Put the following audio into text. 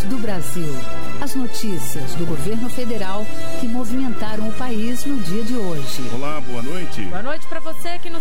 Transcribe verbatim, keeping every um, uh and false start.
do Brasil. As notícias do governo federal que movimentaram o país no dia de hoje. Olá, boa noite. Boa noite para você que nos